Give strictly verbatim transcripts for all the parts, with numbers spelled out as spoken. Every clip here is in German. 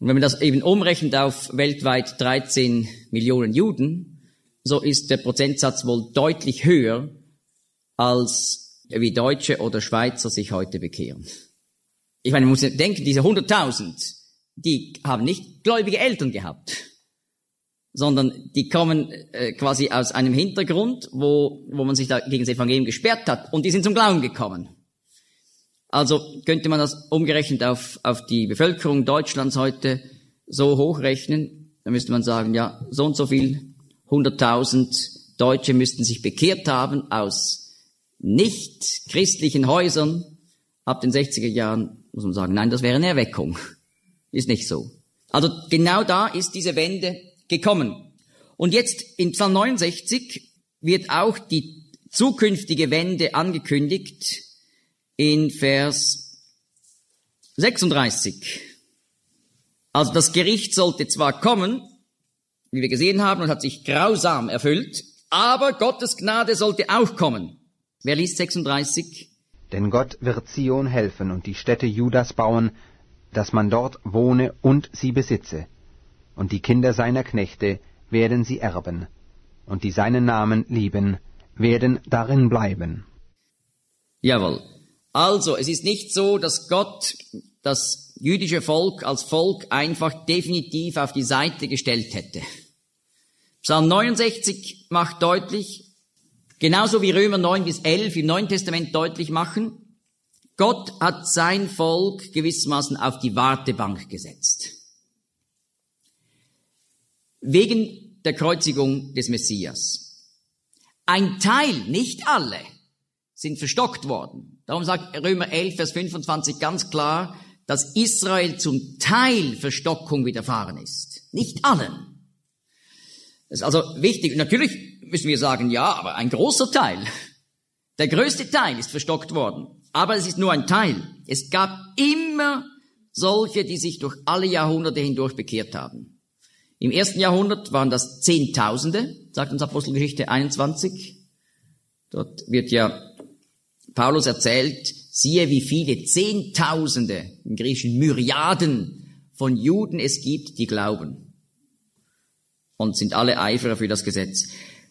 Und wenn man das eben umrechnet auf weltweit dreizehn Millionen Juden, so ist der Prozentsatz wohl deutlich höher, als wie Deutsche oder Schweizer sich heute bekehren. Ich meine, man muss ja denken, diese hunderttausend, die haben nicht gläubige Eltern gehabt, sondern die kommen äh, quasi aus einem Hintergrund, wo wo man sich da gegen das Evangelium gesperrt hat, und die sind zum Glauben gekommen. Also könnte man das umgerechnet auf auf die Bevölkerung Deutschlands heute so hochrechnen, dann müsste man sagen, ja, so und so viel, hunderttausend Deutsche müssten sich bekehrt haben aus nicht christlichen Häusern. Ab den sechziger Jahren muss man sagen, nein, das wäre eine Erweckung. Ist nicht so. Also genau da ist diese Wende gekommen. Und jetzt in Psalm neunundsechzig wird auch die zukünftige Wende angekündigt in Vers sechsunddreißig. Also das Gericht sollte zwar kommen, wie wir gesehen haben, und hat sich grausam erfüllt, aber Gottes Gnade sollte auch kommen. Wer liest sechsunddreißig? Denn Gott wird Zion helfen und die Städte Judas bauen, dass man dort wohne und sie besitze. Und die Kinder seiner Knechte werden sie erben, und die seinen Namen lieben, werden darin bleiben. Jawohl. Also, es ist nicht so, dass Gott das jüdische Volk als Volk einfach definitiv auf die Seite gestellt hätte. Psalm neunundsechzig macht deutlich, genauso wie Römer neun bis elf im Neuen Testament deutlich machen, Gott hat sein Volk gewissermaßen auf die Wartebank gesetzt. Wegen der Kreuzigung des Messias. Ein Teil, nicht alle, sind verstockt worden. Darum sagt Römer elf, Vers fünfundzwanzig ganz klar, dass Israel zum Teil Verstockung widerfahren ist. Nicht allen. Das ist also wichtig. Und natürlich müssen wir sagen, ja, aber ein großer Teil, der größte Teil ist verstockt worden. Aber es ist nur ein Teil. Es gab immer solche, die sich durch alle Jahrhunderte hindurch bekehrt haben. Im ersten Jahrhundert waren das Zehntausende, sagt uns Apostelgeschichte einundzwanzig. Dort wird ja Paulus erzählt, siehe, wie viele Zehntausende, im Griechischen Myriaden von Juden es gibt, die glauben. Und sind alle Eiferer für das Gesetz.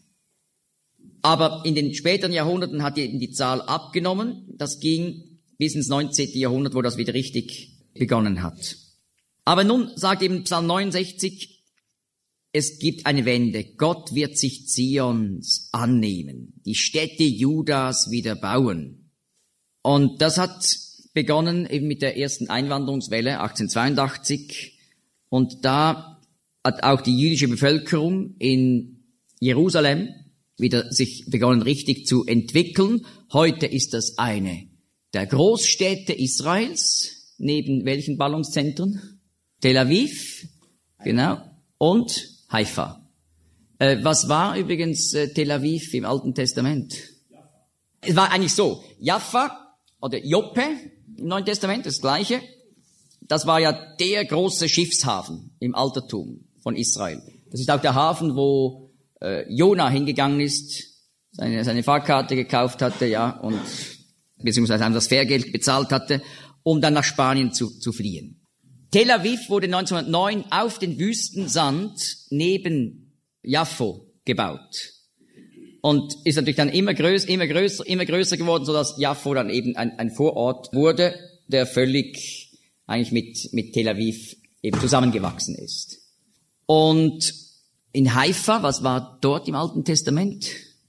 Aber in den späteren Jahrhunderten hat eben die Zahl abgenommen. Das ging bis ins neunzehnte Jahrhundert, wo das wieder richtig begonnen hat. Aber nun sagt eben Psalm neunundsechzig, es gibt eine Wende. Gott wird sich Zions annehmen, die Städte Judas wieder bauen. Und das hat begonnen eben mit der ersten Einwanderungswelle achtzehnhundertzweiundachtzig. Und da hat auch die jüdische Bevölkerung in Jerusalem wieder sich begonnen richtig zu entwickeln. Heute ist das eine der Großstädte Israels, neben welchen Ballungszentren? Tel Aviv, genau, und Haifa. Äh, was war übrigens äh, Tel Aviv im Alten Testament? Jaffa. Es war eigentlich so, Jaffa oder Joppe im Neuen Testament, das Gleiche. Das war ja der große Schiffshafen im Altertum von Israel. Das ist auch der Hafen, wo äh, Jona hingegangen ist, seine, seine Fahrkarte gekauft hatte, ja, und beziehungsweise das Fährgeld bezahlt hatte, um dann nach Spanien zu, zu fliehen. Tel Aviv wurde neunzehnhundertneun auf den Wüstensand neben Jaffo gebaut. Und ist natürlich dann immer größer, immer größer, immer größer geworden, sodass Jaffo dann eben ein, ein Vorort wurde, der völlig eigentlich mit, mit Tel Aviv eben zusammengewachsen ist. Und in Haifa, was war dort im Alten Testament?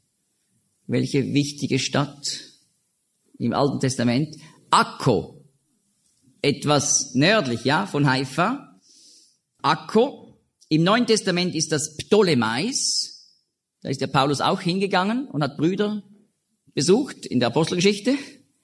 Welche wichtige Stadt im Alten Testament? Akko. Etwas nördlich, ja, von Haifa. Akko. Im Neuen Testament ist das Ptolemais. Da ist der Paulus auch hingegangen und hat Brüder besucht in der Apostelgeschichte.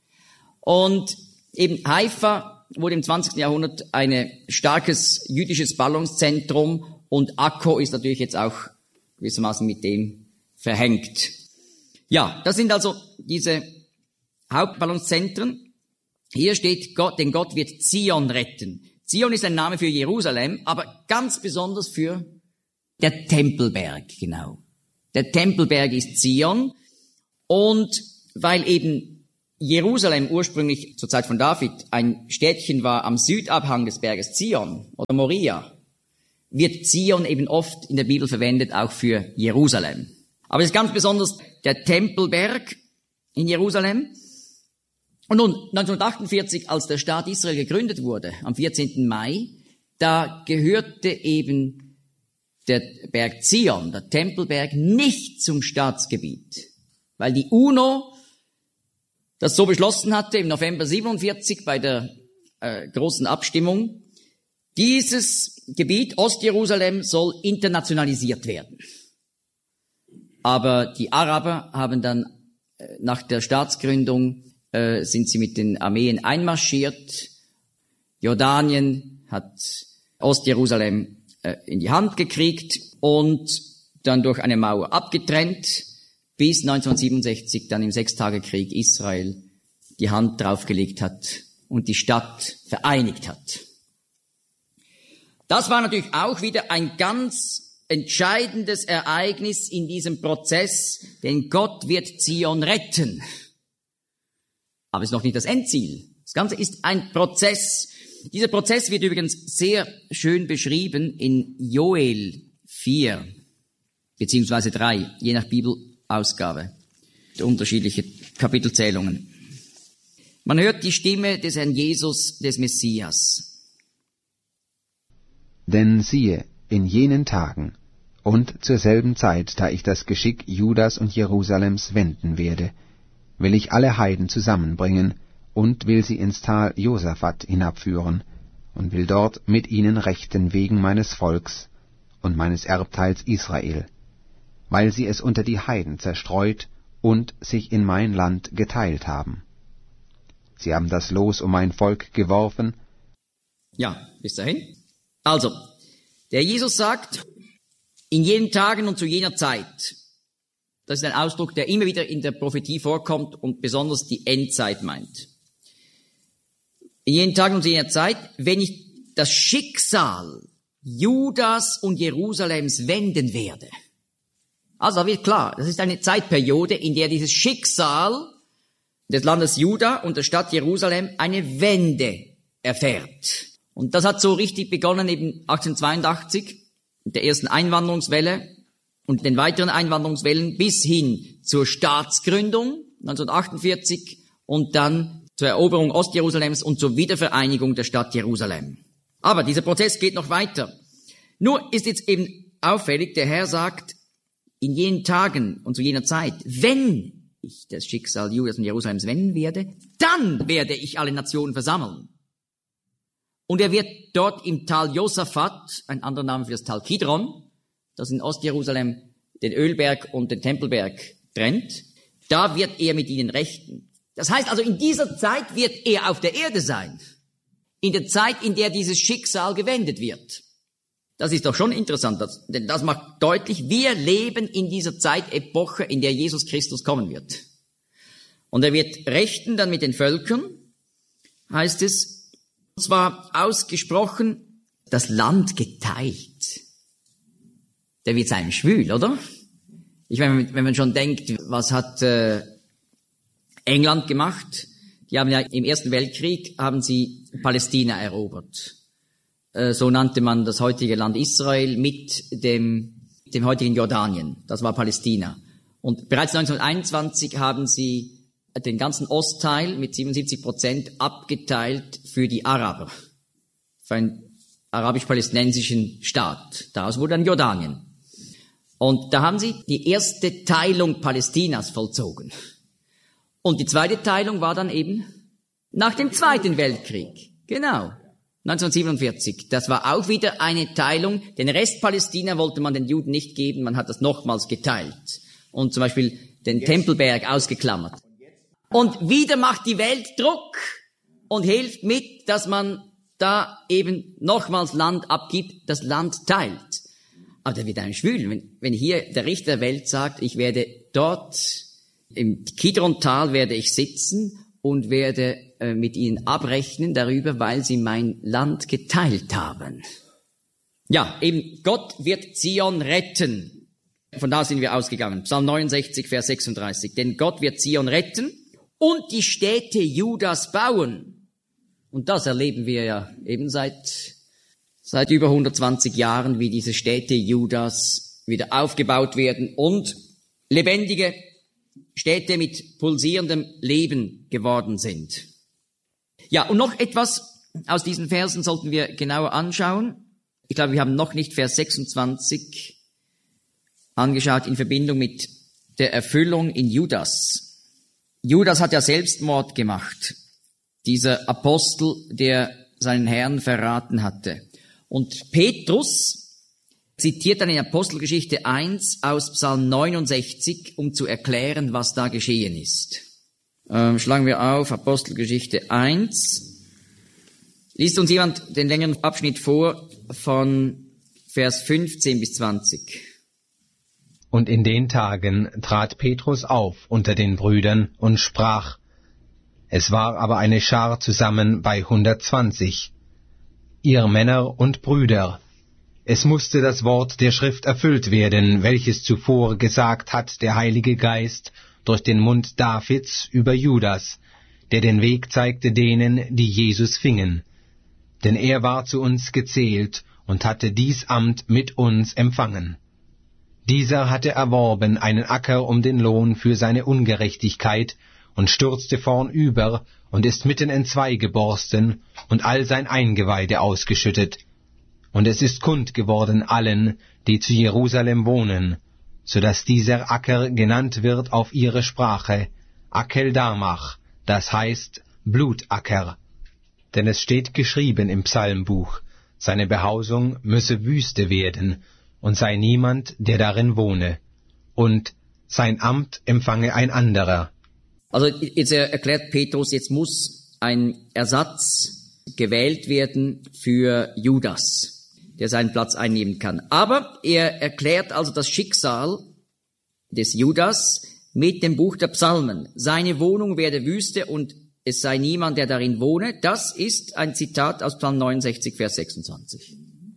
Und eben Haifa wurde im zwanzigsten Jahrhundert ein starkes jüdisches Ballungszentrum und Akko ist natürlich jetzt auch gewissermaßen mit dem verhängt. Ja, das sind also diese Hauptballungszentren. Hier steht Gott, denn Gott wird Zion retten. Zion ist ein Name für Jerusalem, aber ganz besonders für der Tempelberg, genau. Der Tempelberg ist Zion und weil eben Jerusalem ursprünglich zur Zeit von David ein Städtchen war am Südabhang des Berges Zion oder Moria, wird Zion eben oft in der Bibel verwendet, auch für Jerusalem. Aber es ist ganz besonders der Tempelberg in Jerusalem. Und nun, neunzehnhundertachtundvierzig, als der Staat Israel gegründet wurde, am vierzehnten Mai, da gehörte eben der Berg Zion, der Tempelberg, nicht zum Staatsgebiet, weil die UNO das so beschlossen hatte im November siebenundvierzig bei der äh, großen Abstimmung. Dieses Gebiet, Ostjerusalem, soll internationalisiert werden. Aber die Araber haben dann äh, nach der Staatsgründung äh, sind sie mit den Armeen einmarschiert. Jordanien hat Ostjerusalem äh, in die Hand gekriegt und dann durch eine Mauer abgetrennt, bis neunzehnhundertsiebenundsechzig dann im Sechstagekrieg Israel die Hand draufgelegt hat und die Stadt vereinigt hat. Das war natürlich auch wieder ein ganz entscheidendes Ereignis in diesem Prozess, denn Gott wird Zion retten. Aber es ist noch nicht das Endziel. Das Ganze ist ein Prozess. Dieser Prozess wird übrigens sehr schön beschrieben in Joel vier, beziehungsweise drei, je nach Bibelausgabe, unterschiedliche Kapitelzählungen. Man hört die Stimme des Herrn Jesus, des Messias. Denn siehe, in jenen Tagen und zur selben Zeit, da ich das Geschick Judas und Jerusalems wenden werde, will ich alle Heiden zusammenbringen und will sie ins Tal Josaphat hinabführen und will dort mit ihnen rechten wegen meines Volks und meines Erbteils Israel, weil sie es unter die Heiden zerstreut und sich in mein Land geteilt haben. Sie haben das Los um mein Volk geworfen. Ja, bis dahin. Also, der Jesus sagt, in jenen Tagen und zu jener Zeit, das ist ein Ausdruck, der immer wieder in der Prophetie vorkommt und besonders die Endzeit meint. In jenen Tagen und zu jener Zeit, wenn ich das Schicksal Judas und Jerusalems wenden werde. Also da wird klar, das ist eine Zeitperiode, in der dieses Schicksal des Landes Juda und der Stadt Jerusalem eine Wende erfährt. Und das hat so richtig begonnen eben achtzehnhundertzweiundachtzig mit der ersten Einwanderungswelle und den weiteren Einwanderungswellen bis hin zur Staatsgründung neunzehnhundertachtundvierzig und dann zur Eroberung Ostjerusalems und zur Wiedervereinigung der Stadt Jerusalem. Aber dieser Prozess geht noch weiter. Nur ist jetzt eben auffällig, der Herr sagt, in jenen Tagen und zu jener Zeit, wenn ich das Schicksal Judas und Jerusalems wenden werde, dann werde ich alle Nationen versammeln. Und er wird dort im Tal Josaphat, ein anderer Name für das Tal Kidron, das in Ostjerusalem den Ölberg und den Tempelberg trennt, da wird er mit ihnen rechten. Das heißt also, in dieser Zeit wird er auf der Erde sein. In der Zeit, in der dieses Schicksal gewendet wird. Das ist doch schon interessant, das, denn das macht deutlich, wir leben in dieser Zeitepoche, in der Jesus Christus kommen wird. Und er wird rechten dann mit den Völkern, heißt es, und zwar ausgesprochen, das Land geteilt. Der wird sein schwül, oder? Ich meine, wenn man schon denkt, was hat äh, England gemacht? Die haben ja im Ersten Weltkrieg, haben sie Palästina erobert. So nannte man das heutige Land Israel mit dem, dem heutigen Jordanien. Das war Palästina. Und bereits neunzehnhunderteinundzwanzig haben sie den ganzen Ostteil mit siebenundsiebzig Prozent abgeteilt für die Araber. Für einen arabisch-palästinensischen Staat. Daraus wurde dann Jordanien. Und da haben sie die erste Teilung Palästinas vollzogen. Und die zweite Teilung war dann eben nach dem Zweiten Weltkrieg. Genau. neunzehnhundertsiebenundvierzig. Das war auch wieder eine Teilung. Den Rest Palästina wollte man den Juden nicht geben. Man hat das nochmals geteilt. Und zum Beispiel den Tempelberg ausgeklammert. Und wieder macht die Welt Druck und hilft mit, dass man da eben nochmals Land abgibt, das Land teilt. Aber da wird einem schwül, wenn, wenn hier der Richter der Welt sagt, ich werde dort im Kidron-Tal werde ich sitzen und werde äh, mit ihnen abrechnen darüber, weil sie mein Land geteilt haben. Ja, eben Gott wird Zion retten. Von da sind wir ausgegangen. Psalm neunundsechzig, Vers sechsunddreißig. Denn Gott wird Zion retten und die Städte Judas bauen. Und das erleben wir ja eben seit, seit über hundertzwanzig Jahren, wie diese Städte Judas wieder aufgebaut werden und lebendige Städte mit pulsierendem Leben geworden sind. Ja, und noch etwas aus diesen Versen sollten wir genauer anschauen. Ich glaube, wir haben noch nicht Vers sechsundzwanzig angeschaut in Verbindung mit der Erfüllung in Judas. Judas hat ja Selbstmord gemacht, dieser Apostel, der seinen Herrn verraten hatte. Und Petrus zitiert dann in Apostelgeschichte eins aus Psalm neunundsechzig, um zu erklären, was da geschehen ist. Ähm, schlagen wir auf, Apostelgeschichte eins. Liest uns jemand den längeren Abschnitt vor von Vers fünfzehn bis zwanzig. Und in den Tagen trat Petrus auf unter den Brüdern und sprach, es war aber eine Schar zusammen bei hundertzwanzig, ihr Männer und Brüder, es musste das Wort der Schrift erfüllt werden, welches zuvor gesagt hat der Heilige Geist durch den Mund Davids über Judas, der den Weg zeigte denen, die Jesus fingen. Denn er war zu uns gezählt und hatte dies Amt mit uns empfangen. Dieser hatte erworben einen Acker um den Lohn für seine Ungerechtigkeit und stürzte vornüber und ist mitten entzwei geborsten und all sein Eingeweide ausgeschüttet. Und es ist kund geworden allen, die zu Jerusalem wohnen, so dass dieser Acker genannt wird auf ihre Sprache Akeldamach, das heißt Blutacker. Denn es steht geschrieben im Psalmbuch, seine Behausung müsse Wüste werden, und sei niemand, der darin wohne, und sein Amt empfange ein anderer. Also jetzt erklärt Petrus, jetzt muss ein Ersatz gewählt werden für Judas, der seinen Platz einnehmen kann. Aber er erklärt also das Schicksal des Judas mit dem Buch der Psalmen. Seine Wohnung werde Wüste und es sei niemand, der darin wohne. Das ist ein Zitat aus Psalm neunundsechzig, Vers sechsundzwanzig.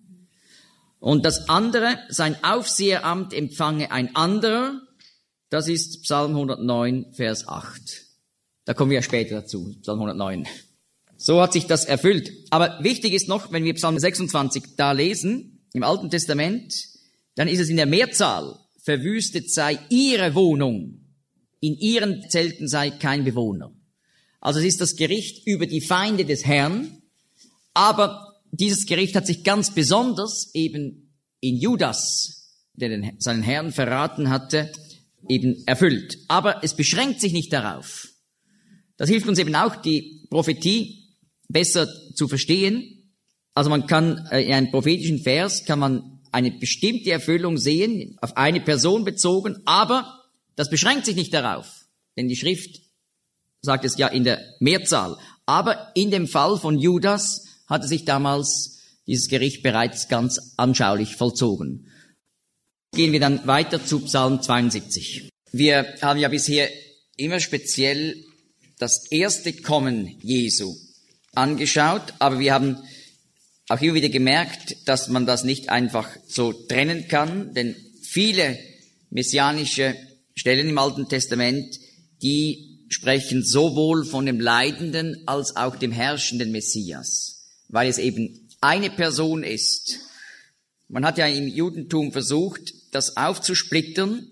Und das andere, sein Aufseheramt empfange ein anderer, das ist Psalm hundertneun, Vers acht. Da kommen wir ja später dazu, Psalm hundertneun. So hat sich das erfüllt. Aber wichtig ist noch, wenn wir Psalm sechsundzwanzig da lesen, im Alten Testament, dann ist es in der Mehrzahl, verwüstet sei ihre Wohnung, in ihren Zelten sei kein Bewohner. Also es ist das Gericht über die Feinde des Herrn, aber dieses Gericht hat sich ganz besonders eben in Judas, der den, seinen Herrn verraten hatte, eben erfüllt. Aber es beschränkt sich nicht darauf. Das hilft uns eben auch, die Prophetie besser zu verstehen. Also man kann in einem prophetischen Vers kann man eine bestimmte Erfüllung sehen, auf eine Person bezogen, aber das beschränkt sich nicht darauf. Denn die Schrift sagt es ja in der Mehrzahl. Aber in dem Fall von Judas hatte sich damals dieses Gericht bereits ganz anschaulich vollzogen. Gehen wir dann weiter zu Psalm zweiundsiebzig. Wir haben ja bisher immer speziell das erste Kommen Jesu angeschaut, aber wir haben auch immer wieder gemerkt, dass man das nicht einfach so trennen kann, denn viele messianische Stellen im Alten Testament, die sprechen sowohl von dem leidenden als auch dem herrschenden Messias, weil es eben eine Person ist. Man hat ja im Judentum versucht, das aufzusplittern,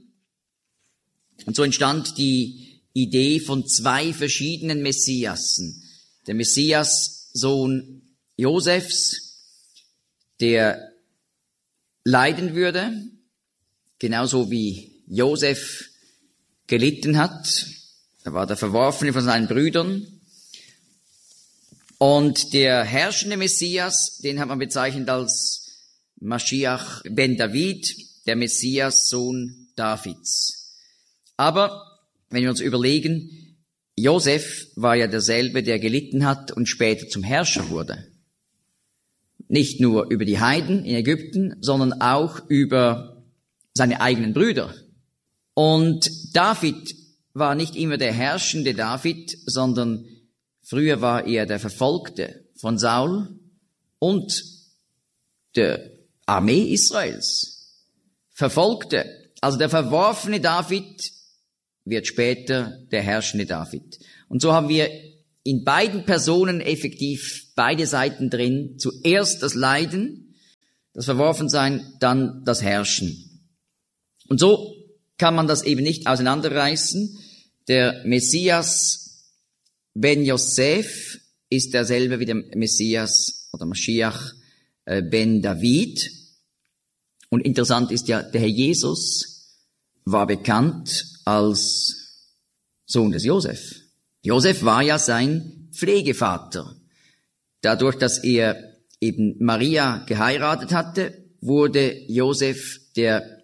und so entstand die Idee von zwei verschiedenen Messiasen. Der Messias, Sohn Josefs, der leiden würde, genauso wie Josef gelitten hat. Er war der Verworfene von seinen Brüdern. Und der herrschende Messias, den hat man bezeichnet als Maschiach ben David, der Messias, Sohn Davids. Aber wenn wir uns überlegen, Josef war ja derselbe, der gelitten hat und später zum Herrscher wurde. Nicht nur über die Heiden in Ägypten, sondern auch über seine eigenen Brüder. Und David war nicht immer der herrschende David, sondern früher war er der Verfolgte von Saul und der Armee Israels. Verfolgte, also der verworfene David wird später der herrschende David. Und so haben wir in beiden Personen effektiv beide Seiten drin. Zuerst das Leiden, das Verworfensein, dann das Herrschen. Und so kann man das eben nicht auseinanderreißen. Der Messias Ben Yosef ist derselbe wie der Messias oder Mashiach Ben David. Und interessant ist ja, der Herr Jesus war bekannt als Sohn des Josef. Josef war ja sein Pflegevater. Dadurch, dass er eben Maria geheiratet hatte, wurde Josef der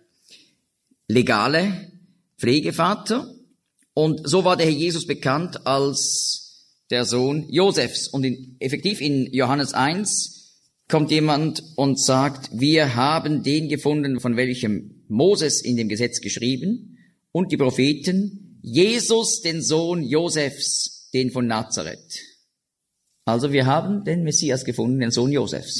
legale Pflegevater. Und so war der Herr Jesus bekannt als der Sohn Josefs. Und in, effektiv in Johannes eins kommt jemand und sagt, wir haben den gefunden, von welchem Moses in dem Gesetz geschrieben und die Propheten, Jesus, den Sohn Josefs, den von Nazareth. Also wir haben den Messias gefunden, den Sohn Josefs.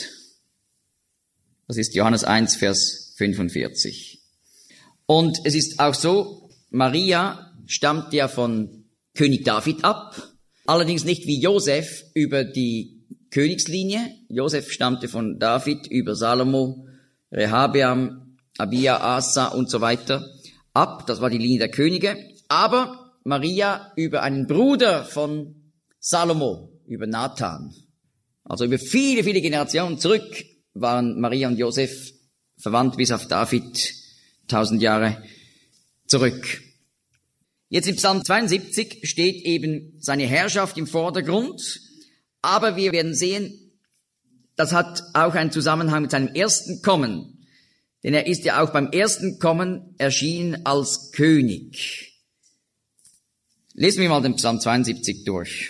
Das ist Johannes eins, Vers fünfundvierzig. Und es ist auch so, Maria stammt ja von König David ab, allerdings nicht wie Josef über die Königslinie. Josef stammte von David über Salomo, Rehabeam, Abia, Asa und so weiter ab. Das war die Linie der Könige. Aber Maria über einen Bruder von Salomo, über Nathan. Also über viele, viele Generationen zurück waren Maria und Josef verwandt bis auf David, tausend Jahre zurück. Jetzt im Psalm zweiundsiebzig steht eben seine Herrschaft im Vordergrund, aber wir werden sehen, das hat auch einen Zusammenhang mit seinem ersten Kommen, denn er ist ja auch beim ersten Kommen erschienen als König. Lesen wir mal den Psalm zweiundsiebzig durch.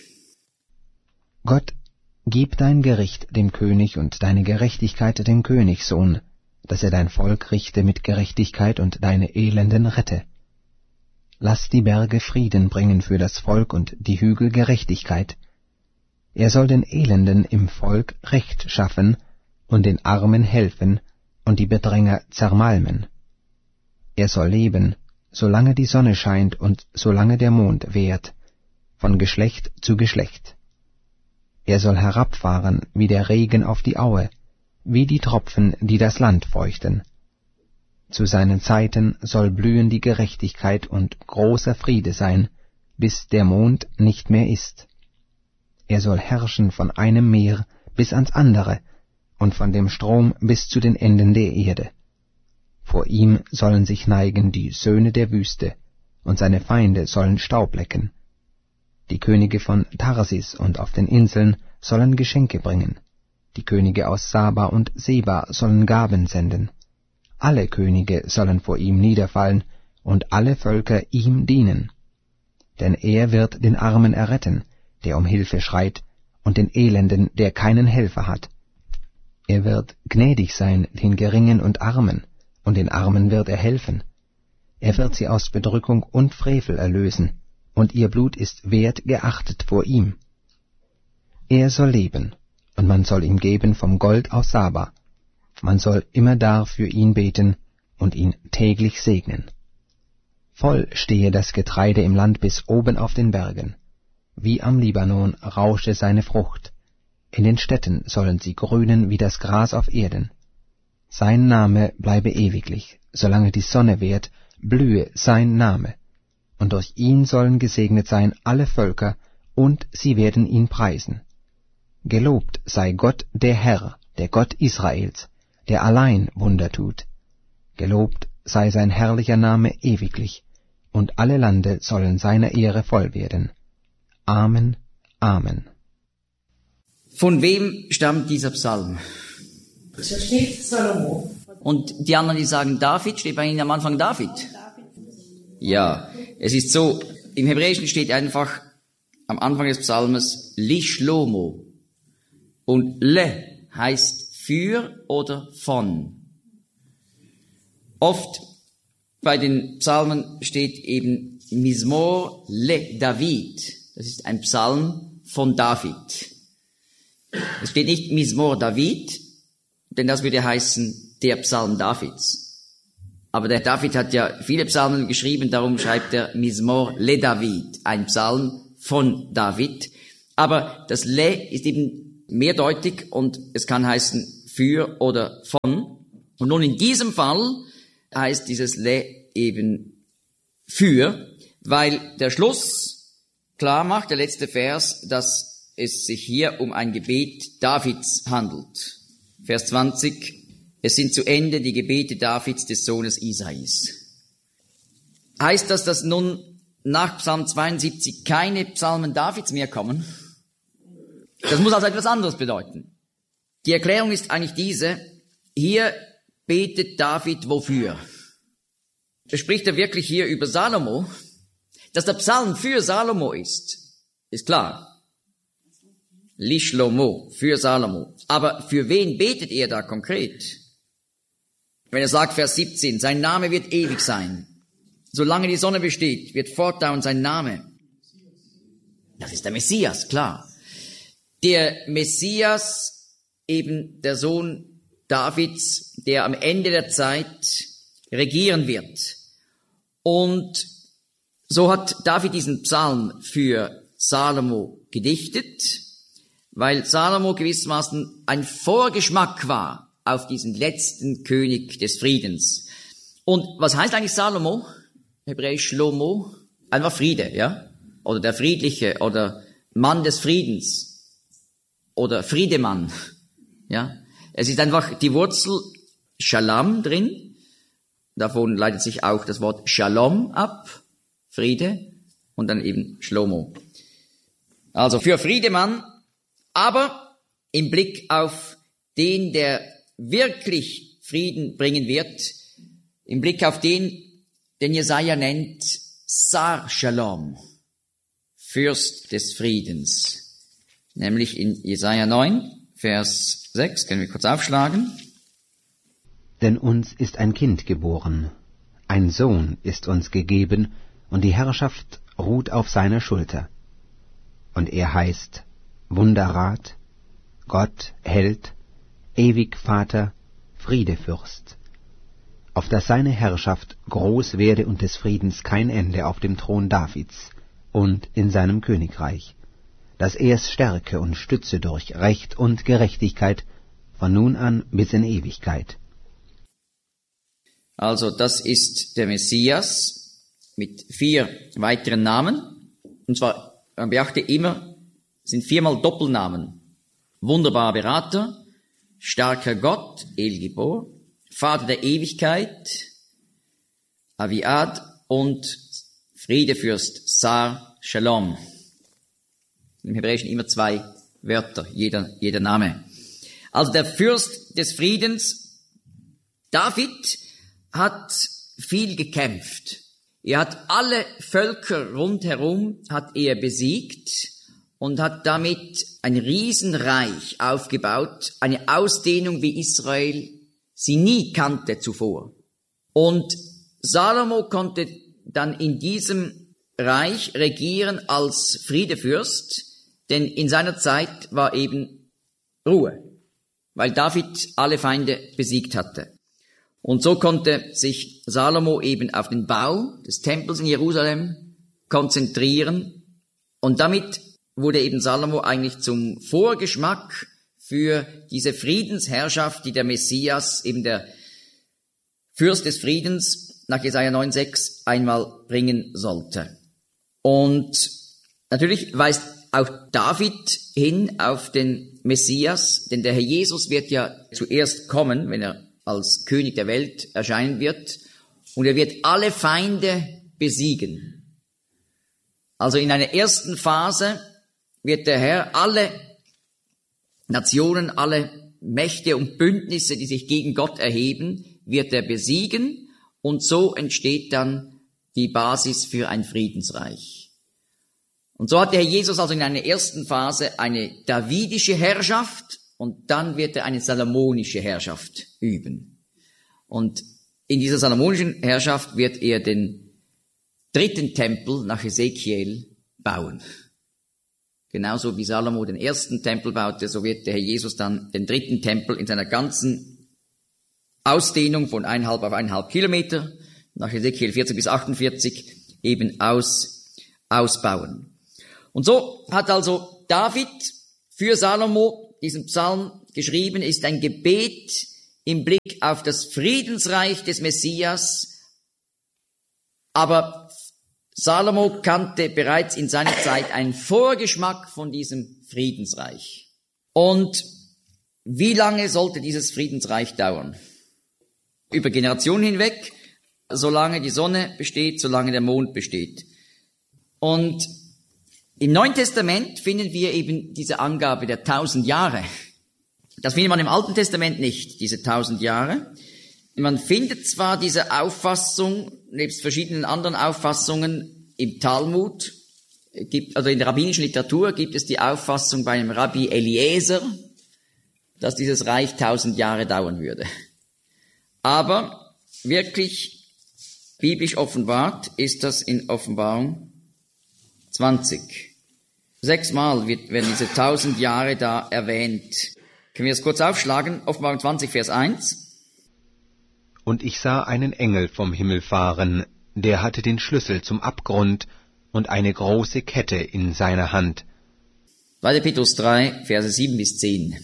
Gott, gib dein Gericht dem König und deine Gerechtigkeit dem Königssohn, dass er dein Volk richte mit Gerechtigkeit und deine Elenden rette. Lass die Berge Frieden bringen für das Volk und die Hügel Gerechtigkeit. Er soll den Elenden im Volk Recht schaffen und den Armen helfen und die Bedränger zermalmen. Er soll leben, solange die Sonne scheint und solange der Mond währt, von Geschlecht zu Geschlecht. Er soll herabfahren wie der Regen auf die Aue, wie die Tropfen, die das Land feuchten. Zu seinen Zeiten soll blühen die Gerechtigkeit und großer Friede sein, bis der Mond nicht mehr ist. Er soll herrschen von einem Meer bis ans andere und von dem Strom bis zu den Enden der Erde. Vor ihm sollen sich neigen die Söhne der Wüste, und seine Feinde sollen Staub lecken. Die Könige von Tarsis und auf den Inseln sollen Geschenke bringen. Die Könige aus Saba und Seba sollen Gaben senden. Alle Könige sollen vor ihm niederfallen, und alle Völker ihm dienen. Denn er wird den Armen erretten, der um Hilfe schreit, und den Elenden, der keinen Helfer hat. Er wird gnädig sein den Geringen und Armen, und den Armen wird er helfen. Er wird sie aus Bedrückung und Frevel erlösen, und ihr Blut ist wert geachtet vor ihm. Er soll leben, und man soll ihm geben vom Gold aus Saba. Man soll immerdar für ihn beten und ihn täglich segnen. Voll stehe das Getreide im Land bis oben auf den Bergen. Wie am Libanon rausche seine Frucht. In den Städten sollen sie grünen wie das Gras auf Erden. Sein Name bleibe ewiglich, solange die Sonne währt, blühe sein Name. Und durch ihn sollen gesegnet sein alle Völker, und sie werden ihn preisen. Gelobt sei Gott der Herr, der Gott Israels, der allein Wunder tut. Gelobt sei sein herrlicher Name ewiglich, und alle Lande sollen seiner Ehre voll werden. Amen, Amen. Von wem stammt dieser Psalm? Da steht Salomo. Und die anderen, die sagen David, steht bei ihnen am Anfang David. Ja, es ist so, im Hebräischen steht einfach am Anfang des Psalmes Li Shlomo. Und Le heißt für oder von. Oft bei den Psalmen steht eben Mizmor Le David. Das ist ein Psalm von David. Es steht nicht Mizmor David, denn das würde heißen der Psalm Davids. Aber der David hat ja viele Psalmen geschrieben, darum schreibt er Mizmor Le David, ein Psalm von David. Aber das Le ist eben mehrdeutig und es kann heißen für oder von. Und nun in diesem Fall heißt dieses Le eben für, weil der Schluss klar macht, der letzte Vers, dass es sich hier um ein Gebet Davids handelt. Vers zwanzig, es sind zu Ende die Gebete Davids, des Sohnes Isais. Heißt das, dass nun nach Psalm zweiundsiebzig keine Psalmen Davids mehr kommen? Das muss also etwas anderes bedeuten. Die Erklärung ist eigentlich diese, hier betet David wofür? Da spricht er wirklich hier über Salomo. Dass der Psalm für Salomo ist, ist klar. Li Shlomo, für Salomo. Aber für wen betet er da konkret? Wenn er sagt, Vers siebzehn, sein Name wird ewig sein. Solange die Sonne besteht, wird fortdauernd sein Name. Das ist der Messias, klar. Der Messias, eben der Sohn Davids, der am Ende der Zeit regieren wird. Und so hat David diesen Psalm für Salomo gedichtet, weil Salomo gewissermaßen ein Vorgeschmack war auf diesen letzten König des Friedens. Und was heißt eigentlich Salomo? Hebräisch Shlomo, einfach Friede, ja? Oder der Friedliche oder Mann des Friedens oder Friedemann, ja? Es ist einfach die Wurzel Shalom drin. Davon leitet sich auch das Wort Shalom ab, Friede, und dann eben Shlomo. Also für Friedemann, aber im Blick auf den, der wirklich Frieden bringen wird, im Blick auf den, den Jesaja nennt Sar Shalom, Fürst des Friedens. Nämlich in Jesaja neun, Vers sechs, können wir kurz aufschlagen. Denn uns ist ein Kind geboren, ein Sohn ist uns gegeben, und die Herrschaft ruht auf seiner Schulter. Und er heißt Wunderrat, Gott, Held, ewig Vater, Friedefürst. Auf dass seine Herrschaft groß werde und des Friedens kein Ende auf dem Thron Davids und in seinem Königreich, dass er es stärke und stütze durch Recht und Gerechtigkeit von nun an bis in Ewigkeit. Also das ist der Messias mit vier weiteren Namen. Und zwar, man beachte immer, sind viermal Doppelnamen. Wunderbarer Berater, starker Gott, El Gibor, Vater der Ewigkeit, Aviad und Friedefürst, Sar Shalom. Im Hebräischen immer zwei Wörter, jeder, jeder Name. Also der Fürst des Friedens, David, hat viel gekämpft. Er hat alle Völker rundherum hat er besiegt und hat damit ein Riesenreich aufgebaut, eine Ausdehnung, wie Israel sie nie kannte zuvor. Und Salomo konnte dann in diesem Reich regieren als Friedefürst, denn in seiner Zeit war eben Ruhe, weil David alle Feinde besiegt hatte. Und so konnte sich Salomo eben auf den Bau des Tempels in Jerusalem konzentrieren. Und damit wurde eben Salomo eigentlich zum Vorgeschmack für diese Friedensherrschaft, die der Messias, eben der Fürst des Friedens, nach Jesaja neun sechs einmal bringen sollte. Und natürlich weist auch David hin auf den Messias, denn der Herr Jesus wird ja zuerst kommen, wenn er als König der Welt erscheinen wird, und er wird alle Feinde besiegen. Also in einer ersten Phase wird der Herr alle Nationen, alle Mächte und Bündnisse, die sich gegen Gott erheben, wird er besiegen, und so entsteht dann die Basis für ein Friedensreich. Und so hat der Herr Jesus also in einer ersten Phase eine davidische Herrschaft, und dann wird er eine salomonische Herrschaft üben. Und in dieser salomonischen Herrschaft wird er den dritten Tempel nach Ezekiel bauen. Genauso wie Salomo den ersten Tempel baute, so wird der Herr Jesus dann den dritten Tempel in seiner ganzen Ausdehnung von eineinhalb auf eineinhalb Kilometer nach Ezekiel vierzig bis achtundvierzig eben aus, ausbauen. Und so hat also David für Salomo diesen Psalm geschrieben, ist ein Gebet im Blick auf das Friedensreich des Messias. Aber Salomo kannte bereits in seiner Zeit einen Vorgeschmack von diesem Friedensreich. Und wie lange sollte dieses Friedensreich dauern? Über Generationen hinweg, solange die Sonne besteht, solange der Mond besteht. Und im Neuen Testament finden wir eben diese Angabe der tausend Jahre. Das findet man im Alten Testament nicht, diese tausend Jahre. Man findet zwar diese Auffassung, nebst verschiedenen anderen Auffassungen im Talmud, gibt, also in der rabbinischen Literatur gibt es die Auffassung bei einem Rabbi Eliezer, dass dieses Reich tausend Jahre dauern würde. Aber wirklich biblisch offenbart ist das in Offenbarung zwanzig. Sechsmal wird, werden diese tausend Jahre da erwähnt. Können wir das kurz aufschlagen? Offenbarung zwanzig, Vers eins. Und ich sah einen Engel vom Himmel fahren, der hatte den Schlüssel zum Abgrund und eine große Kette in seiner Hand. zweiter Petrus drei, Verse sieben bis zehn.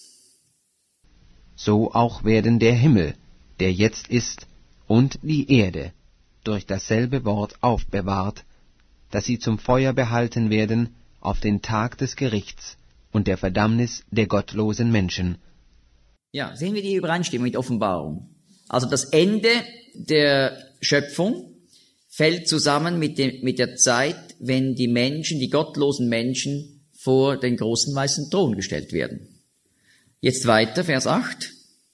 So auch werden der Himmel, der jetzt ist, und die Erde durch dasselbe Wort aufbewahrt, dass sie zum Feuer behalten werden auf den Tag des Gerichts und der Verdammnis der gottlosen Menschen. Ja, sehen wir die Übereinstimmung mit Offenbarung. Also das Ende der Schöpfung fällt zusammen mit, dem, mit der Zeit, wenn die Menschen, die gottlosen Menschen, vor den großen weißen Thron gestellt werden. Jetzt weiter, Vers acht.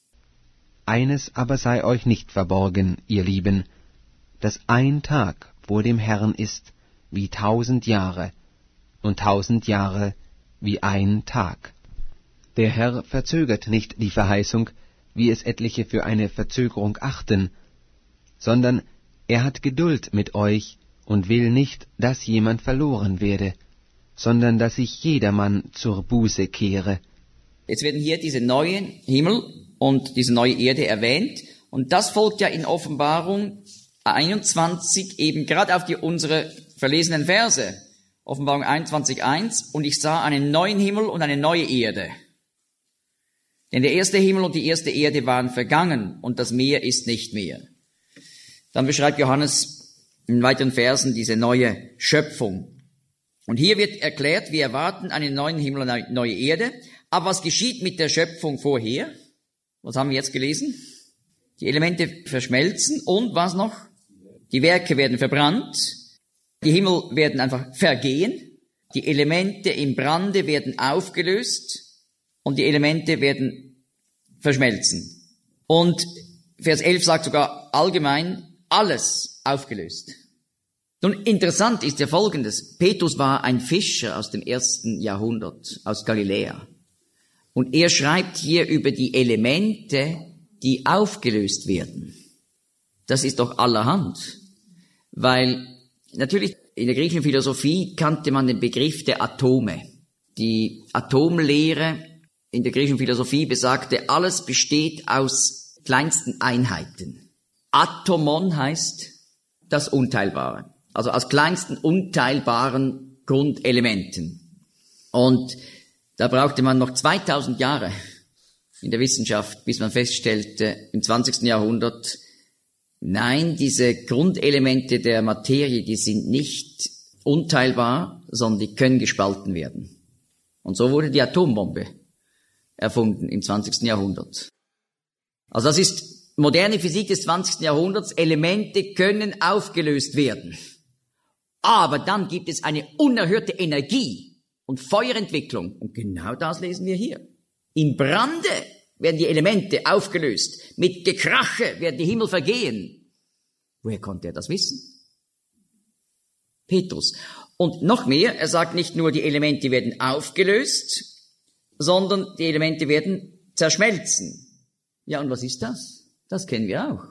Eines aber sei euch nicht verborgen, ihr Lieben, dass ein Tag vor dem Herrn ist wie tausend Jahre und tausend Jahre wie ein Tag. Der Herr verzögert nicht die Verheißung, wie es etliche für eine Verzögerung achten, sondern er hat Geduld mit euch und will nicht, dass jemand verloren werde, sondern dass sich jedermann zur Buße kehre. Jetzt werden hier diese neuen Himmel und diese neue Erde erwähnt, und das folgt ja in Offenbarung einundzwanzig eben gerade auf die unsere verlesenen Verse. Offenbarung einundzwanzig, eins, und ich sah einen neuen Himmel und eine neue Erde. Denn der erste Himmel und die erste Erde waren vergangen und das Meer ist nicht mehr. Dann beschreibt Johannes in weiteren Versen diese neue Schöpfung. Und hier wird erklärt, wir erwarten einen neuen Himmel und eine neue Erde. Aber was geschieht mit der Schöpfung vorher? Was haben wir jetzt gelesen? Die Elemente verschmelzen und was noch? Die Werke werden verbrannt. Die Himmel werden einfach vergehen. Die Elemente im Brande werden aufgelöst. Und die Elemente werden verschmelzen. Und Vers elf sagt sogar allgemein, alles aufgelöst. Nun, interessant ist ja Folgendes. Petrus war ein Fischer aus dem ersten Jahrhundert, aus Galiläa. Und er schreibt hier über die Elemente, die aufgelöst werden. Das ist doch allerhand. Weil natürlich in der griechischen Philosophie kannte man den Begriff der Atome. Die Atomlehre in der griechischen Philosophie besagte, alles besteht aus kleinsten Einheiten. Atomon heißt das Unteilbare. Also aus kleinsten unteilbaren Grundelementen. Und da brauchte man noch zweitausend Jahre in der Wissenschaft, bis man feststellte, im zwanzigsten Jahrhundert, nein, diese Grundelemente der Materie, die sind nicht unteilbar, sondern die können gespalten werden. Und so wurde die Atombombe erfunden im zwanzigsten Jahrhundert. Also das ist moderne Physik des zwanzigsten Jahrhunderts. Elemente können aufgelöst werden. Aber dann gibt es eine unerhörte Energie und Feuerentwicklung. Und genau das lesen wir hier. Im Brande werden die Elemente aufgelöst. Mit Gekrache werden die Himmel vergehen. Woher konnte er das wissen? Petrus. Und noch mehr, er sagt nicht nur, die Elemente werden aufgelöst, sondern die Elemente werden zerschmelzen. Ja, und was ist das? Das kennen wir auch.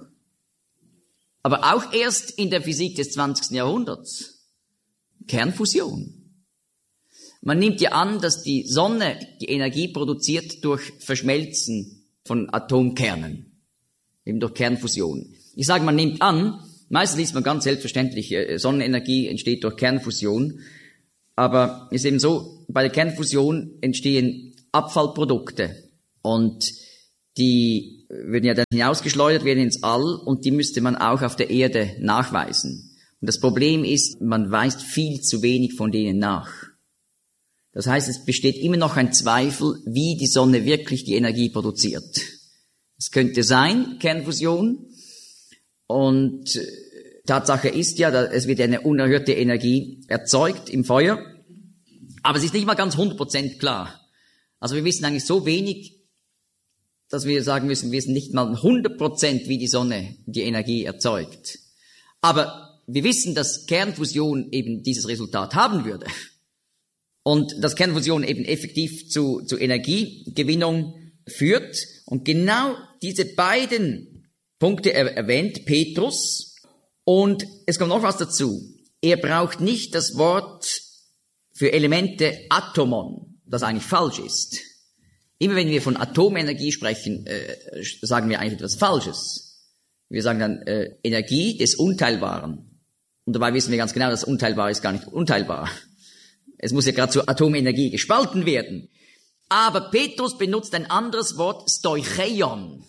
Aber auch erst in der Physik des zwanzigsten Jahrhunderts. Kernfusion. Man nimmt ja an, dass die Sonne die Energie produziert durch Verschmelzen von Atomkernen. Eben durch Kernfusion. Ich sage, man nimmt an, meistens liest man ganz selbstverständlich, Sonnenenergie entsteht durch Kernfusion. Aber es ist eben so, bei der Kernfusion entstehen Abfallprodukte und die würden ja dann hinausgeschleudert werden ins All und die müsste man auch auf der Erde nachweisen. Und das Problem ist, man weist viel zu wenig von denen nach. Das heißt, es besteht immer noch ein Zweifel, wie die Sonne wirklich die Energie produziert. Es könnte sein, Kernfusion, und Tatsache ist ja, es wird eine unerhörte Energie erzeugt im Feuer, aber es ist nicht mal ganz hundert Prozent klar. Also wir wissen eigentlich so wenig, dass wir sagen müssen, wir wissen nicht mal hundert Prozent, wie die Sonne die Energie erzeugt. Aber wir wissen, dass Kernfusion eben dieses Resultat haben würde. Und dass Kernfusion eben effektiv zu, zu Energiegewinnung führt. Und genau diese beiden Punkte erwähnt Petrus. Und es kommt noch was dazu. Er braucht nicht das Wort für Elemente Atomon, das eigentlich falsch ist. Immer wenn wir von Atomenergie sprechen, äh, sagen wir eigentlich etwas Falsches. Wir sagen dann äh, Energie des Unteilbaren. Und dabei wissen wir ganz genau, das Unteilbare ist gar nicht unteilbar. Es muss ja gerade zur Atomenergie gespalten werden. Aber Petrus benutzt ein anderes Wort, Stoicheion.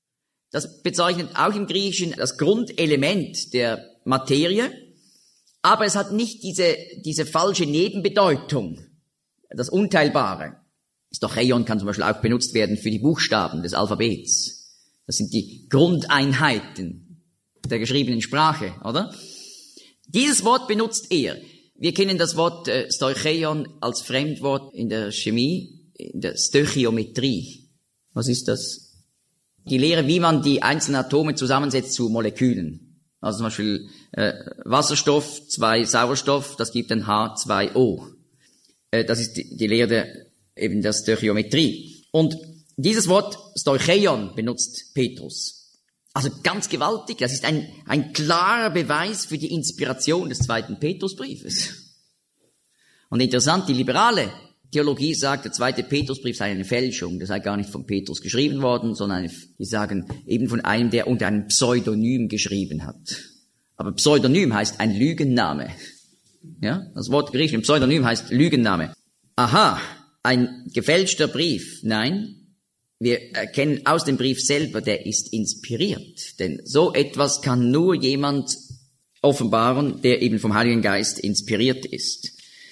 Das bezeichnet auch im Griechischen das Grundelement der Materie. Aber es hat nicht diese, diese falsche Nebenbedeutung, das Unteilbare. Stoicheion kann zum Beispiel auch benutzt werden für die Buchstaben des Alphabets. Das sind die Grundeinheiten der geschriebenen Sprache, oder? Dieses Wort benutzt er. Wir kennen das Wort äh, Stoicheion als Fremdwort in der Chemie, in der Stöchiometrie. Was ist das? Die Lehre, wie man die einzelnen Atome zusammensetzt zu Molekülen. Also zum Beispiel äh, Wasserstoff, zwei Sauerstoff, das gibt ein H zwei O. Äh, das ist die, die Lehre eben der Stöchiometrie. Und dieses Wort Stoicheion benutzt Petrus. Also ganz gewaltig, das ist ein, ein klarer Beweis für die Inspiration des zweiten Petrusbriefes. Und interessant, die liberale Theologie sagt, der zweite Petrusbrief sei eine Fälschung, der sei gar nicht von Petrus geschrieben worden, sondern die sagen eben von einem, der unter einem Pseudonym geschrieben hat. Aber Pseudonym heißt ein Lügenname. Ja, das Wort griechisch Pseudonym heißt Lügenname. Aha, ein gefälschter Brief. Nein. Wir erkennen aus dem Brief selber, der ist inspiriert. Denn so etwas kann nur jemand offenbaren, der eben vom Heiligen Geist inspiriert ist.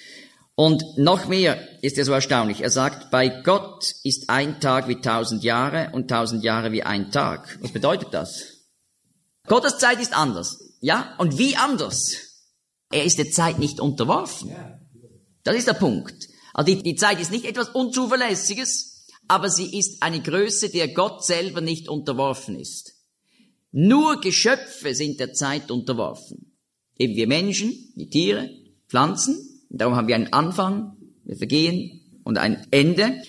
Und noch mehr ist er so erstaunlich. Er sagt, bei Gott ist ein Tag wie tausend Jahre und tausend Jahre wie ein Tag. Was bedeutet das? Gottes Zeit ist anders. Ja? Und wie anders? Er ist der Zeit nicht unterworfen. Das ist der Punkt. Also die, die Zeit ist nicht etwas Unzuverlässiges, aber sie ist eine Größe, der Gott selber nicht unterworfen ist. Nur Geschöpfe sind der Zeit unterworfen. Eben wir Menschen, die Tiere, Pflanzen. Darum haben wir einen Anfang, wir vergehen und ein Ende.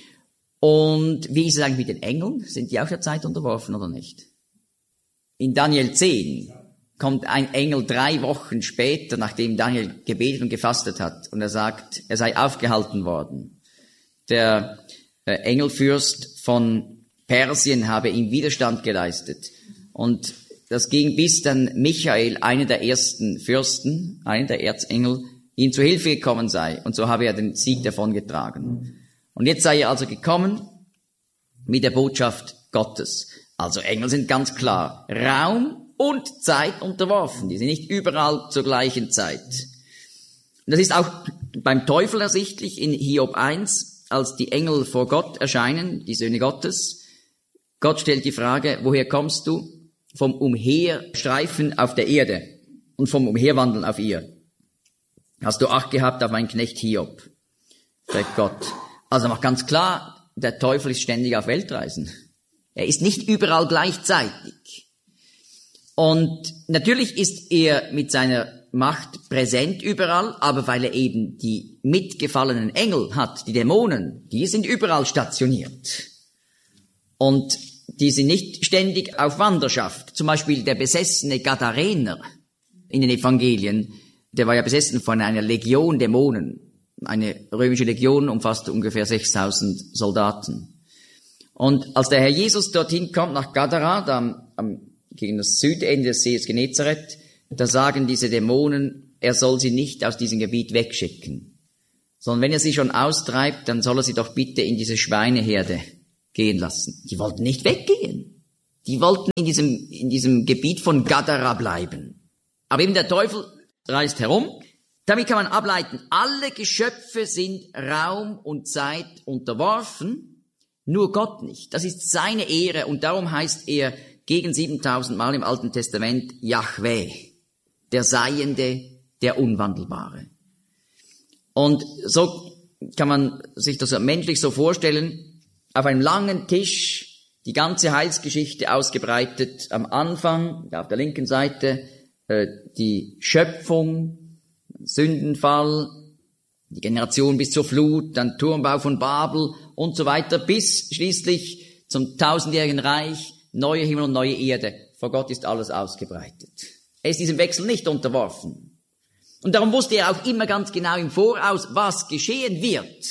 Und wie ist es eigentlich mit den Engeln? Sind die auch der Zeit unterworfen oder nicht? In Daniel zehn kommt ein Engel drei Wochen später, nachdem Daniel gebetet und gefastet hat. Und er sagt, er sei aufgehalten worden. Der Engelfürst von Persien habe ihm Widerstand geleistet. Und das ging bis dann Michael, einer der ersten Fürsten, einer der Erzengel, ihm zu Hilfe gekommen sei. Und so habe er den Sieg davongetragen. Und jetzt sei er also gekommen mit der Botschaft Gottes. Also Engel sind ganz klar Raum und Zeit unterworfen. Die sind nicht überall zur gleichen Zeit. Und das ist auch beim Teufel ersichtlich in Hiob eins. Als die Engel vor Gott erscheinen, die Söhne Gottes, Gott stellt die Frage, woher kommst du? Vom Umherstreifen auf der Erde und vom Umherwandeln auf ihr. Hast du Acht gehabt auf meinen Knecht Hiob? Sagt Gott. Also macht ganz klar, der Teufel ist ständig auf Weltreisen. Er ist nicht überall gleichzeitig. Und natürlich ist er mit seiner Macht präsent überall, aber weil er eben die mitgefallenen Engel hat, die Dämonen, die sind überall stationiert. Und die sind nicht ständig auf Wanderschaft. Zum Beispiel der besessene Gadarener in den Evangelien, der war ja besessen von einer Legion Dämonen. Eine römische Legion umfasste ungefähr sechstausend Soldaten. Und als der Herr Jesus dorthin kommt, nach Gadara, da am, am, gegen das Südende des Sees Genezareth, da sagen diese Dämonen, er soll sie nicht aus diesem Gebiet wegschicken. sondern wenn er sie schon austreibt, dann soll er sie doch bitte in diese Schweineherde gehen lassen. Die wollten nicht weggehen. Die wollten in diesem, in diesem Gebiet von Gadara bleiben. Aber eben der Teufel reist herum. Damit kann man ableiten, alle Geschöpfe sind Raum und Zeit unterworfen, nur Gott nicht. Das ist seine Ehre und darum heißt er gegen siebentausend Mal im Alten Testament Jahwe, der Seiende, der Unwandelbare. Und so kann man sich das menschlich so vorstellen, auf einem langen Tisch die ganze Heilsgeschichte ausgebreitet, am Anfang, auf der linken Seite, äh, die Schöpfung, Sündenfall, die Generation bis zur Flut, dann Turmbau von Babel und so weiter, bis schließlich zum tausendjährigen Reich, neue Himmel und neue Erde. Vor Gott ist alles ausgebreitet. Er ist diesem Wechsel nicht unterworfen. Und darum wusste er auch immer ganz genau im Voraus, was geschehen wird.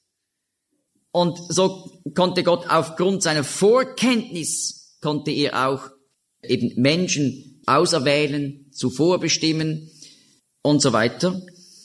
Und so konnte Gott aufgrund seiner Vorkenntnis, konnte er auch eben Menschen auserwählen, zuvorbestimmen, und so weiter.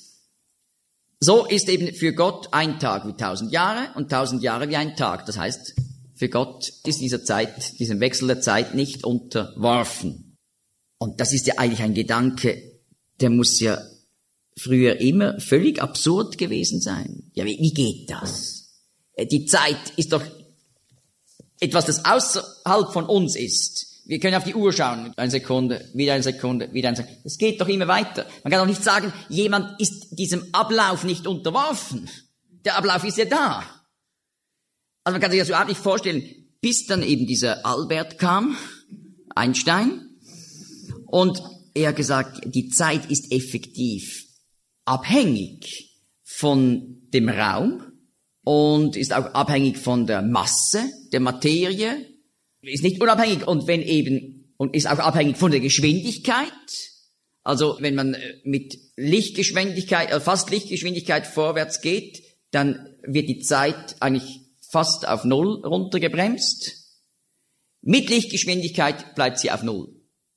So ist eben für Gott ein Tag wie tausend Jahre und tausend Jahre wie ein Tag. Das heißt, für Gott ist dieser Zeit, diesem Wechsel der Zeit nicht unterworfen. Und das ist ja eigentlich ein Gedanke, der muss ja früher immer völlig absurd gewesen sein. Ja, wie, wie geht das? Die Zeit ist doch etwas, das außerhalb von uns ist. Wir können auf die Uhr schauen, eine Sekunde, wieder eine Sekunde, wieder eine Sekunde. Es geht doch immer weiter. Man kann doch nicht sagen, jemand ist diesem Ablauf nicht unterworfen. Der Ablauf ist ja da. Also man kann sich das überhaupt nicht vorstellen, bis dann eben dieser Albert kam, Einstein, und er hat gesagt, die Zeit ist effektiv abhängig von dem Raum und ist auch abhängig von der Masse der Materie, ist nicht unabhängig und wenn eben, und ist auch abhängig von der Geschwindigkeit. Also wenn man mit Lichtgeschwindigkeit, äh, fast Lichtgeschwindigkeit vorwärts geht, dann wird die Zeit eigentlich fast auf Null runtergebremst. Mit Lichtgeschwindigkeit bleibt sie auf Null.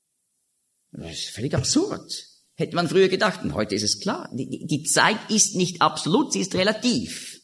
Das ist völlig absurd. Hätte man früher gedacht, und heute ist es klar. Die, die Zeit ist nicht absolut, sie ist relativ.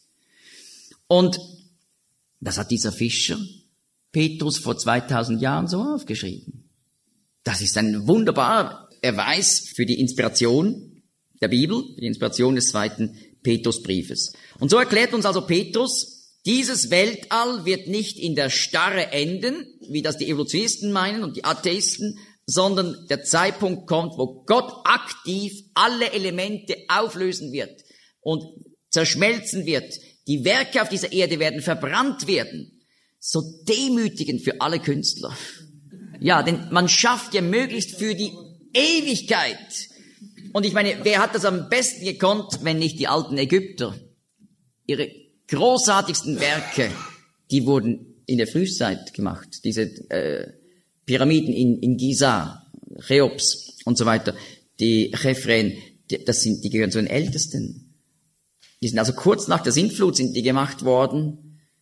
Und das hat dieser Fischer Petrus vor zweitausend Jahren so aufgeschrieben. Das ist ein wunderbarer Erweis für die Inspiration der Bibel, die Inspiration des zweiten Petrusbriefes. Und so erklärt uns also Petrus, dieses Weltall wird nicht in der Starre enden, wie das die Evolutionisten meinen und die Atheisten, sondern der Zeitpunkt kommt, wo Gott aktiv alle Elemente auflösen wird und zerschmelzen wird. Die Werke auf dieser Erde werden verbrannt werden. So demütigend für alle Künstler. Ja, denn man schafft ja möglichst für die Ewigkeit. Und ich meine, wer hat das am besten gekonnt, wenn nicht die alten Ägypter? Ihre großartigsten Werke, die wurden in der Frühzeit gemacht. Diese äh, Pyramiden in, in Giza, Cheops und so weiter, die Chephren, die, das sind, die gehören zu den Ältesten. Die sind also kurz nach der Sintflut sind die gemacht worden.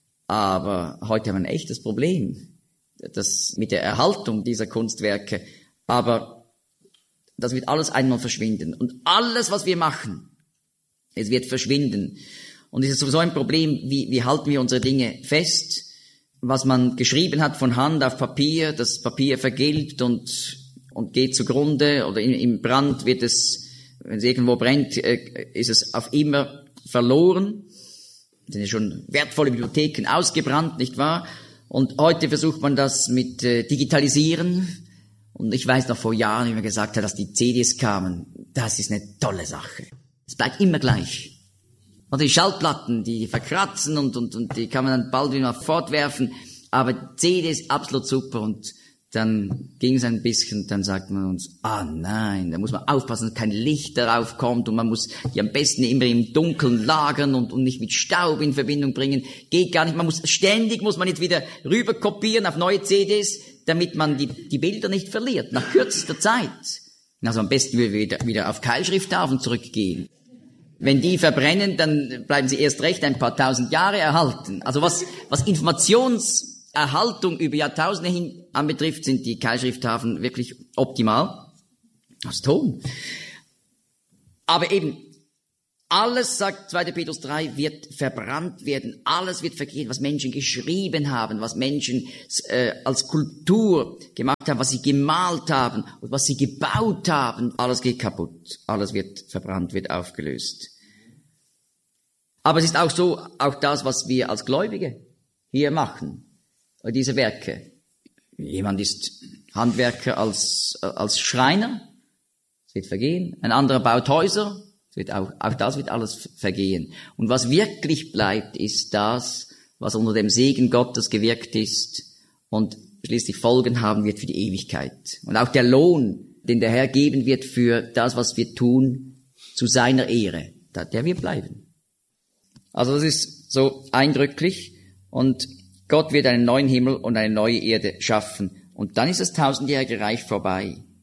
Aber heute haben wir ein echtes Problem, das mit der Erhaltung dieser Kunstwerke. Aber das wird alles einmal verschwinden. Und alles, was wir machen, es wird verschwinden. Und es ist sowieso ein Problem, wie, wie halten wir unsere Dinge fest? Was man geschrieben hat von Hand auf Papier, das Papier vergilbt und, und geht zugrunde. Oder in, im Brand wird es, wenn es irgendwo brennt, ist es auf immer verloren. Sind ja schon wertvolle Bibliotheken ausgebrannt, nicht wahr? Und heute versucht man das mit äh, Digitalisieren. Und ich weiß noch vor Jahren, wie man gesagt hat, dass die C Ds kamen. Das ist eine tolle Sache. Es bleibt immer gleich. Und die Schallplatten, die verkratzen und, und, und die kann man dann bald wieder fortwerfen. Aber C Ds absolut super. Und dann ging es ein bisschen, dann sagt man uns, ah nein, da muss man aufpassen, dass kein Licht darauf kommt und man muss die am besten immer im Dunkeln lagern und, und nicht mit Staub in Verbindung bringen. Geht gar nicht, man muss ständig, muss man jetzt wieder rüber kopieren auf neue C Ds, damit man die, die Bilder nicht verliert, nach kürzester Zeit. Also am besten würde wieder, wieder auf Keilschrifttafeln zurückgehen. Wenn die verbrennen, dann bleiben sie erst recht ein paar tausend Jahre erhalten. Also was, was Informations Erhaltung über Jahrtausende hin anbetrifft, sind die Keilschrifttafeln wirklich optimal. Aus Ton. Aber eben, alles, sagt zweiter Petrus drei, wird verbrannt werden. Alles wird vergehen, was Menschen geschrieben haben, was Menschen äh, als Kultur gemacht haben, was sie gemalt haben und was sie gebaut haben. Alles geht kaputt. Alles wird verbrannt, wird aufgelöst. Aber es ist auch so, auch das, was wir als Gläubige hier machen, diese Werke. Jemand ist Handwerker als, als Schreiner, es wird vergehen. Ein anderer baut Häuser, es wird auch, auch das wird alles vergehen. Und was wirklich bleibt, ist das, was unter dem Segen Gottes gewirkt ist und schließlich Folgen haben wird für die Ewigkeit. Und auch der Lohn, den der Herr geben wird für das, was wir tun, zu seiner Ehre, der wird bleiben. Also das ist so eindrücklich und Gott wird einen neuen Himmel und eine neue Erde schaffen und dann ist das tausendjährige Reich vorbei.